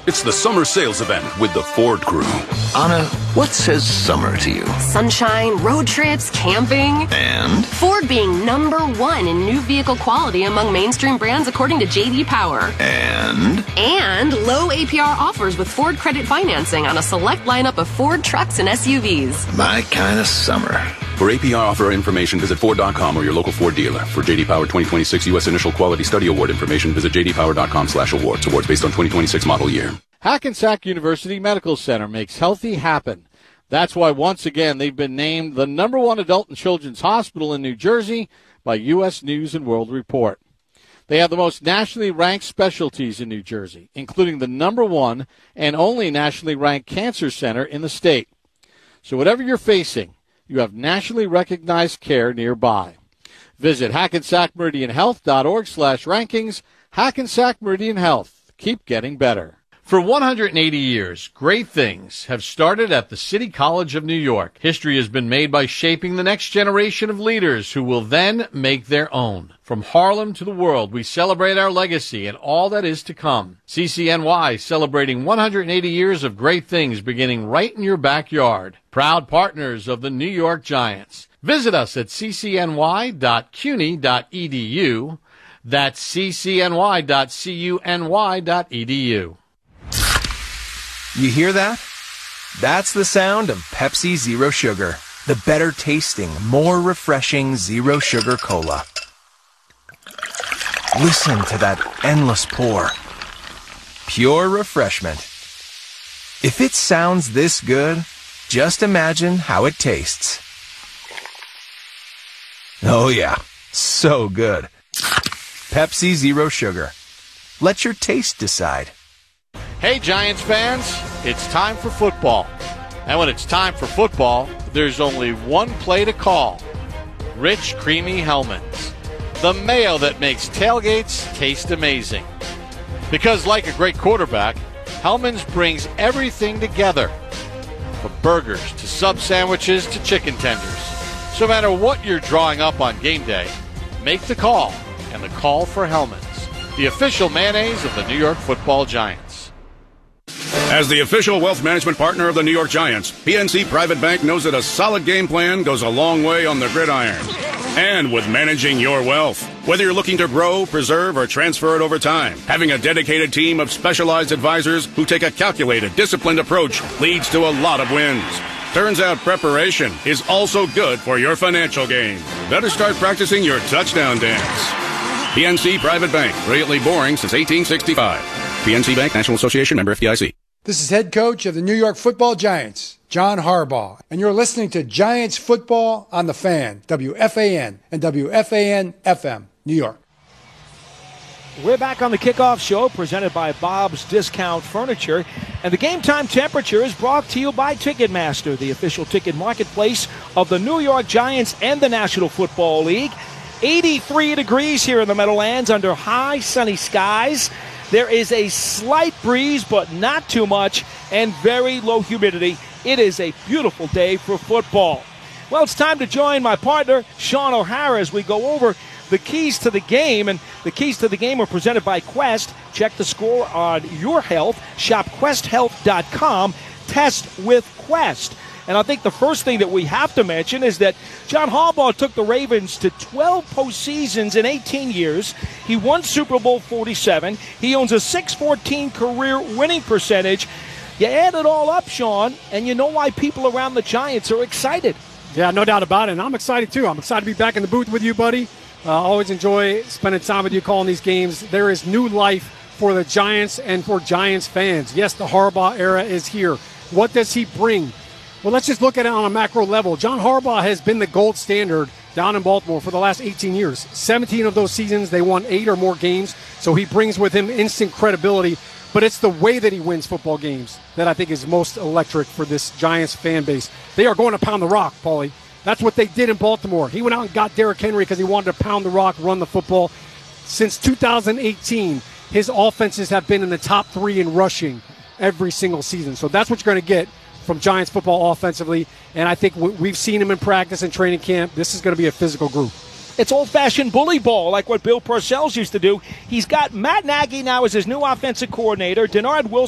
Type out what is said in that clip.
It's the summer sales event with the Ford Crew. Anna, what says summer to you? Sunshine, road trips, camping. And? Ford being #1 in new vehicle quality among mainstream brands according to J.D. Power. And? And low APR offers with Ford credit financing on a select lineup of Ford trucks and SUVs. My kind of summer. For APR offer information, visit Ford.com or your local Ford dealer. For J.D. Power 2026 U.S. Initial Quality Study Award information, visit jdpower.com/awards. Awards based on 2026 model year. Hackensack University Medical Center makes healthy happen. That's why, once again, they've been named the #1 adult and children's hospital in New Jersey by U.S. News & World Report. They have the most nationally ranked specialties in New Jersey, including the #1 and only nationally ranked cancer center in the state. So whatever you're facing, you have nationally recognized care nearby. Visit hackensackmeridianhealth.org/rankings. Hackensack Meridian Health. Keep getting better. For 180 years, great things have started at the City College of New York. History has been made by shaping the next generation of leaders who will then make their own. From Harlem to the world, we celebrate our legacy and all that is to come. CCNY celebrating 180 years of great things beginning right in your backyard. Proud partners of the New York Giants. Visit us at ccny.cuny.edu. That's ccny.cuny.edu. You hear that? That's the sound of Pepsi Zero Sugar, the better tasting, more refreshing Zero Sugar Cola. Listen to that endless pour. Pure refreshment. If it sounds this good, just imagine how it tastes. Oh yeah, so good. Pepsi Zero Sugar. Let your taste decide. Hey, Giants fans, it's time for football. And when it's time for football, there's only one play to call. Rich, creamy Hellmann's. The mayo that makes tailgates taste amazing. Because like a great quarterback, Hellmann's brings everything together. From burgers to sub sandwiches to chicken tenders. So no matter what you're drawing up on game day, make the call. And the call for Hellmann's, the official mayonnaise of the New York Football Giants. As the official wealth management partner of the New York Giants, PNC Private Bank knows that a solid game plan goes a long way on the gridiron. And with managing your wealth, whether you're looking to grow, preserve, or transfer it over time, having a dedicated team of specialized advisors who take a calculated, disciplined approach leads to a lot of wins. Turns out preparation is also good for your financial game. Better start practicing your touchdown dance. PNC Private Bank, brilliantly boring since 1865. PNC Bank, National Association, member FDIC. This is head coach of the New York Football Giants, John Harbaugh, and you're listening to Giants Football on the Fan, WFAN and WFAN-FM, New York. We're back on the kickoff show presented by Bob's Discount Furniture, and the game time temperature is brought to you by Ticketmaster, the official ticket marketplace of the New York Giants and the National Football League. 83 degrees here in the Meadowlands under high sunny skies. There is a slight breeze, but not too much, and very low humidity. It is a beautiful day for football. Well, it's time to join my partner, Sean O'Hara, as we go over the keys to the game. And the keys to the game are presented by Quest. Check the score on your health. Shop QuestHealth.com. Test with Quest. And I think the first thing that we have to mention is that John Harbaugh took the Ravens to 12 postseasons in 18 years. He won Super Bowl 47. He owns a .614 career winning percentage. You add it all up, Sean, and you know why people around the Giants are excited. Yeah, no doubt about it. And I'm excited, too. I'm excited to be back in the booth with you, buddy. Always enjoy spending time with you calling these games. There is new life for the Giants and for Giants fans. Yes, the Harbaugh era is here. What does he bring? Well, let's just look at it on a macro level. John Harbaugh has been the gold standard down in Baltimore for the last 18 years. 17 of those seasons, they won 8 or more games, so he brings with him instant credibility. But it's the way that he wins football games that I think is most electric for this Giants fan base. They are going to pound the rock, Paulie. That's what they did in Baltimore. He went out and got Derrick Henry because he wanted to pound the rock, run the football. Since 2018, his offenses have been in the top 3 in rushing every single season. So that's what you're going to get from Giants football offensively, and I think we've seen him in practice and training camp. This is going to be a physical group. It's old-fashioned bully ball, like what Bill Parcells used to do. He's got Matt Nagy now as his new offensive coordinator. Denard Wilson